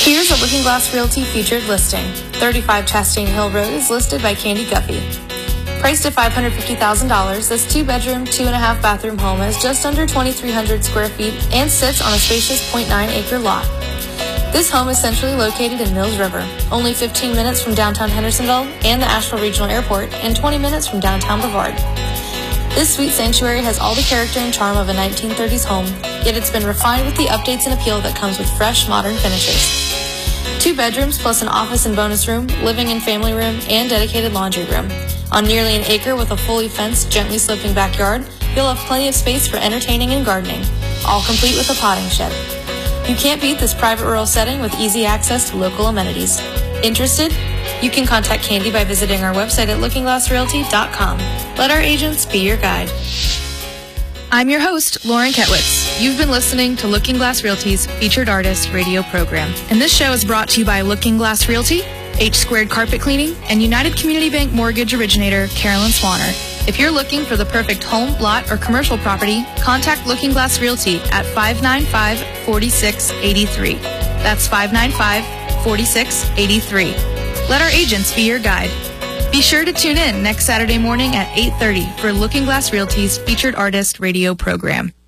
Here's a Looking Glass Realty featured listing. 35 Chastain Hill Road is listed by Candy Guffey. Priced at $550,000, this 2-bedroom, 2.5-bathroom home is just under 2,300 square feet and sits on a spacious 0.9-acre lot. This home is centrally located in Mills River, only 15 minutes from downtown Hendersonville and the Asheville Regional Airport, and 20 minutes from downtown Brevard. This sweet sanctuary has all the character and charm of a 1930s home, yet it's been refined with the updates and appeal that comes with fresh, modern finishes. 2 bedrooms plus an office and bonus room, living and family room, and dedicated laundry room. On nearly an acre with a fully fenced, gently sloping backyard, you'll have plenty of space for entertaining and gardening, all complete with a potting shed. You can't beat this private rural setting with easy access to local amenities. Interested? You can contact Candy by visiting our website at lookingglassrealty.com. Let our agents be your guide. I'm your host, Lauren Ketwitz. You've been listening to Looking Glass Realty's Featured Artist radio program. And this show is brought to you by Looking Glass Realty, H Squared Carpet Cleaning, and United Community Bank Mortgage Originator Carolyn Swanner. If you're looking for the perfect home, lot, or commercial property, contact Looking Glass Realty at 595-4683. That's 595-4683. Let our agents be your guide. Be sure to tune in next Saturday morning at 8:30 for Looking Glass Realty's Featured Artist radio program.